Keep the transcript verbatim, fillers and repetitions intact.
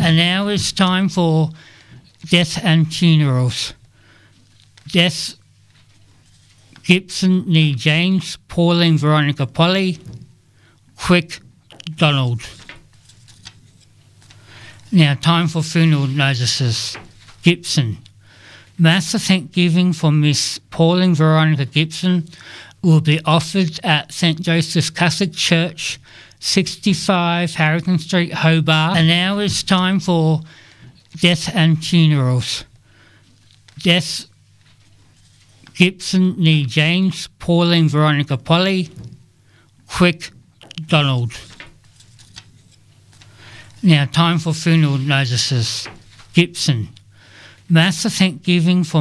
And now it's time for death and funerals. Death: Gibson, Nee James, Pauline Veronica Polly, Quick Donald. Now time for funeral notices. Gibson: Mass of Thanksgiving for Miss Pauline Veronica Gibson will be offered at Saint Joseph's Catholic Church, sixty-five Harrington Street, Hobart. And now it's time for death and funerals. Death: Gibson, Nee James, Pauline Veronica Polly, Quick Donald. Now time for funeral notices. Gibson: Mass of Thanksgiving for